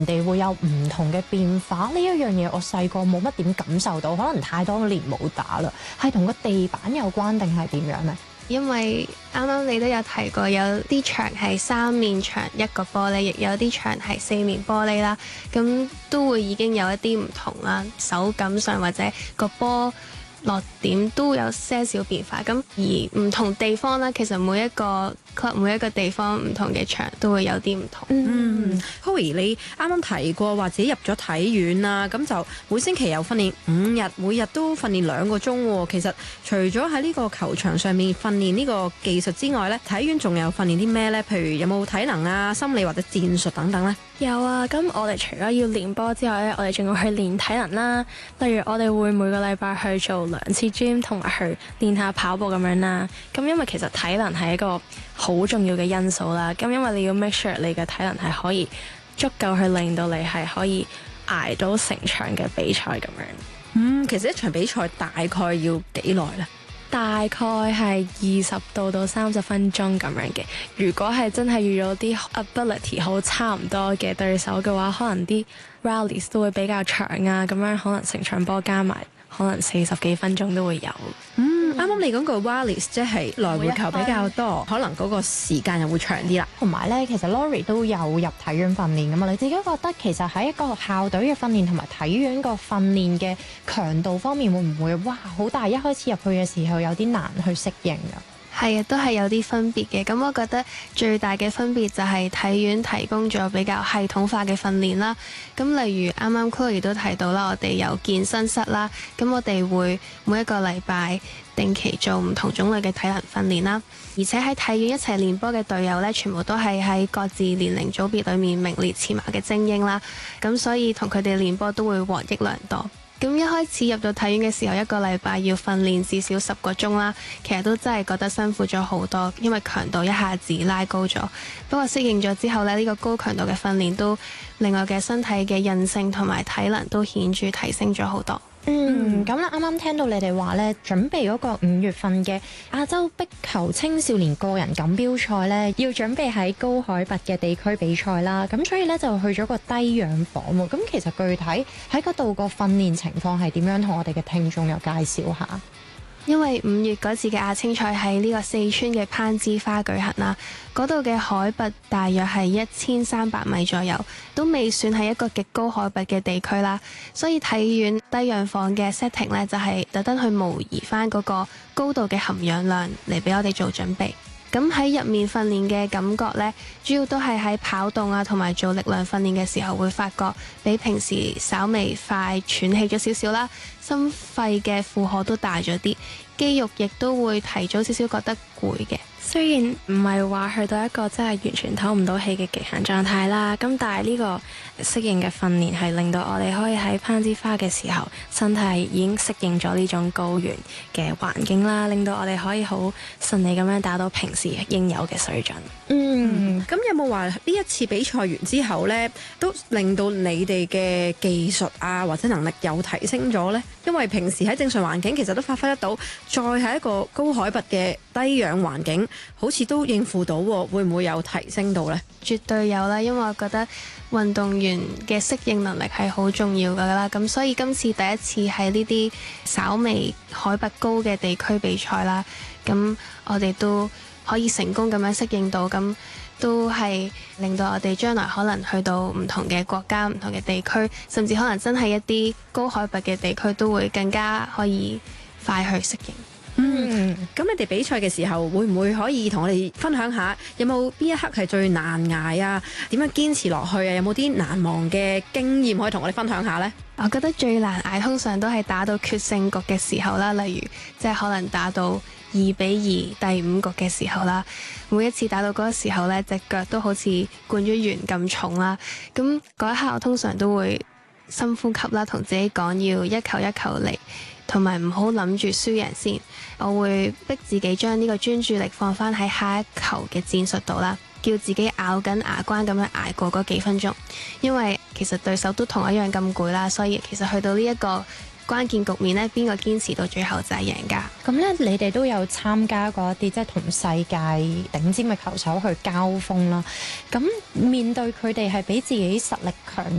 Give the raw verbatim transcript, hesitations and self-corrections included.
地會有唔同嘅變化。呢一樣嘢我細個冇乜點感受到，可能太多年冇打啦，係同個地板有關定係點樣呢？ 因為啱啱你都有提過，有啲牆係三面牆一個玻璃，亦有啲牆係四面玻璃啦，咁都會已經有一啲唔同啦，手感上或者個波落點都有些少變化。咁而唔同地方啦，其實每一個 club 每一個地方唔同嘅場都會有啲唔同。 嗯 Chloe 你啱啱提過話自己入咗體院啦，咁就每星期有訓練五日，每日都訓練兩個鐘喎。其實除咗喺呢個球場上面訓練呢個技術之外呢，體院仲有訓練啲咩呢？譬如有冇體能啊、心理或者戰術等等呢？ 有啊，咁我哋除咗要練波之外咧，我哋仲要去練體能啦。例如我哋會每個禮拜去做兩次 gym， 同埋去練下跑步咁樣啦。咁因為其實體能係一個好重要嘅因素啦。咁因為你要 make sure 你嘅體能係可以足夠去令到你係可以捱到成場嘅比賽咁樣。 嗯，其實一場比賽大概要幾耐呢？ 大概係二十到到三十分鐘咁樣嘅。如果係真係遇到啲 ability 好差唔多嘅對手嘅話，可能啲 rallies 都會比較長啊，咁樣可能成場波加埋可能四十幾分鐘都會有。 嗯，啱啱你講個 rallies 即係來回球比較多，可能嗰個時間又會長啲啦。 同埋咧，其實 Lori 都有入體院訓練㗎嘛。你自己覺得其實喺一個校隊嘅訓練同埋體院個訓練嘅強度方面，會唔會哇好大？一開始入去嘅時候有啲難去適應㗎。 係啊，都係有啲分別嘅。咁我覺得最大嘅分別就係體院提供咗比較系統化嘅訓練啦。咁例如啱啱 Chloe 都提到啦，我哋有健身室啦。咁我哋會每一個禮拜定期做唔同種類嘅體能訓練啦。而且喺體院一齊練波嘅隊友呢，全部都係喺各自年齡組別裏面名列前茅嘅精英啦。咁所以同佢哋練波都會獲益良多。咁一開始入到體院嘅時候，一個禮拜要訓練至少十個鐘啦，其實都真係覺得辛苦咗好多，因為強度一下子拉高咗。不過適應咗之後呢，呢個高強度嘅訓練都令我嘅身體嘅韌性同埋體能都顯著提升咗好多。 嗯，咁咧啱啱聽到你哋話咧，準備嗰個五月份嘅亞洲壁球青少年個人錦標賽咧，要準備喺高海拔嘅地區比賽啦。咁所以咧就去咗個低氧房喎。咁其實具體喺嗰度個訓練情況係點樣？同我哋嘅聽眾又介紹下。 因為五月嗰次嘅亞青賽喺呢個四川嘅攀枝花舉行啦，嗰度嘅海拔大約係一千三百米左右，都未算係一個極高海拔嘅地區啦。所以體院低氧房嘅 setting 呢，就係特登去模擬翻嗰個高度嘅含氧量嚟俾我哋做準備。咁喺入面訓練嘅感覺呢，主要都係喺跑動啊，同埋做力量訓練嘅時候，會發覺比平時稍微快喘氣咗少少啦，心肺嘅負荷都大咗啲，肌肉亦都會提早少少覺得攰嘅。 雖然唔係話去到一個真係完全唞唔到氣嘅極限狀態啦，咁但係呢個適應嘅訓練係令到我哋可以喺攀枝花嘅時候，身體已經適應咗呢種高原嘅環境啦，令到我哋可以好順利咁樣打到平時應有嘅水準。 嗯，咁有冇話呢一次比賽完之後呢，都令到你哋嘅技術啊或者能力有提升咗呢？因為平時喺正常環境其實都發揮得到，再係一個高海拔嘅低氧環境，好似都應付到，會唔會有提升到呢？ 絕對有啦，因為我覺得運動員嘅適應能力係好重要噶啦，咁所以今次第一次喺呢啲稍微海拔高嘅地區比賽啦，咁我哋都可以成功咁樣適應到，咁都係令到我哋將來可能去到唔同嘅國家、唔同嘅地區，甚至可能真係一啲高海拔嘅地區，都會更加可以快去適應。 嗯，咁你哋比賽嘅時候會唔會可以同我哋分享下，有冇邊一刻係最難捱啊？點樣堅持落去啊？有冇啲難忘嘅經驗可以同我哋分享下呢？ 我覺得最難捱通常都係打到決勝局嘅時候啦，例如即係可能打到二比二第五局嘅時候啦，每一次打到嗰個時候呢，隻腳都好似灌咗鉛咁重啦，咁嗰一刻我通常都會深呼吸啦，同自己講要一球一球嚟，同埋唔好諗住輸贏先。我會逼自己將呢個專注力放翻喺下一球嘅戰術度啦，叫自己咬緊牙關咁樣捱過嗰幾分鐘。因為其實對手都同一樣咁攰啦，所以其實去到呢一個關鍵局面咧，邊個堅持到最後就係贏家。 咁咧，你哋都有參加過一啲即係同世界頂尖嘅球手去交鋒啦。咁面對佢哋係比自己實力強